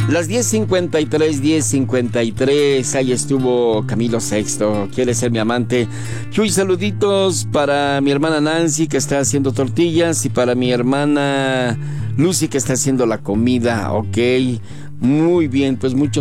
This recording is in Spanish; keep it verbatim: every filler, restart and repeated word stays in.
Las diez cincuenta y tres, diez cincuenta y tres, ahí estuvo Camilo Sexto, quiere ser mi amante. Chuy, saluditos para mi hermana Nancy, que está haciendo tortillas, y para mi hermana Lucy, que está haciendo la comida. Ok, muy bien, pues muchos